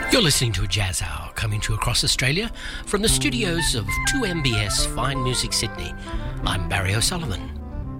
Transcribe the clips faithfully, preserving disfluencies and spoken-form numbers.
You're listening to a Jazz Hour coming to you across Australia from the studios of two M B S Fine Music Sydney. I'm Barry O'Sullivan.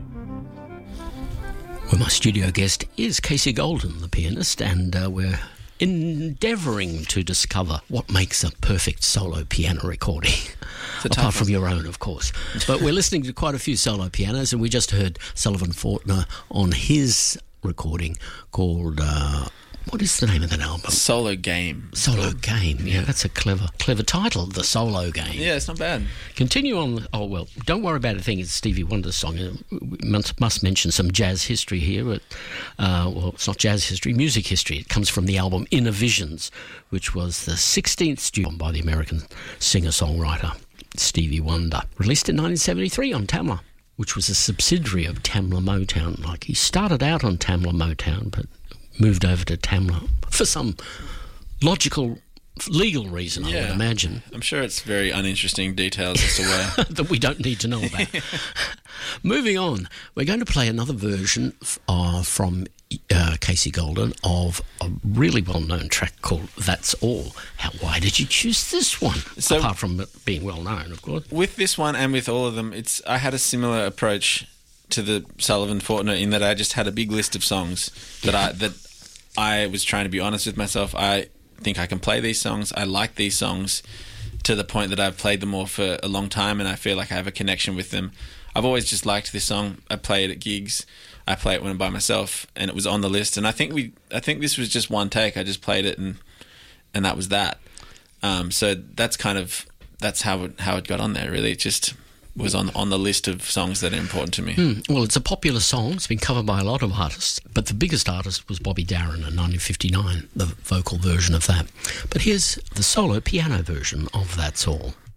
Well, my studio guest is Casey Golden, the pianist, and uh, we're endeavouring to discover what makes a perfect solo piano recording. Apart from your own, of course. But we're listening to quite a few solo pianos, and we just heard Sullivan Fortner on his recording called... Uh, What is the name of that album? Solo Game. Solo Game, yeah, that's a clever clever title, The Solo Game. Yeah, it's not bad. Continue on, oh well, Don't Worry About a Thing, it's Stevie Wonder's song. We must, must mention some jazz history here. But, uh, well, it's not jazz history, music history. It comes from the album Inner Visions, which was the sixteenth studio album by the American singer-songwriter Stevie Wonder. Released in nineteen seventy-three on Tamla, which was a subsidiary of Tamla Motown. Like, he started out on Tamla Motown, but moved over to Tamla for some logical, legal reason, I yeah. would imagine. I'm sure it's very uninteresting details as to why. that we don't need to know about. Moving on, we're going to play another version uh, from uh, Casey Golden of a really well-known track called That's All. How? Why did you choose this one? So, apart from it being well-known, of course. With this one and with all of them, it's I had a similar approach to the Sullivan Fortner in that I just had a big list of songs that I that I was trying to be honest with myself. I think I can play these songs. I like these songs to the point that I've played them all for a long time, and I feel like I have a connection with them. I've always just liked this song. I play it at gigs. I play it when I'm by myself, and it was on the list. And I think we, I think this was just one take. I just played it, and and that was that. Um, so that's kind of that's how it, how it got on there. Really, it just was on on the list of songs that are important to me. Mm, well, it's a popular song. It's been covered by a lot of artists, but the biggest artist was Bobby Darin in nineteen fifty-nine, the vocal version of that. But here's the solo piano version of That's All.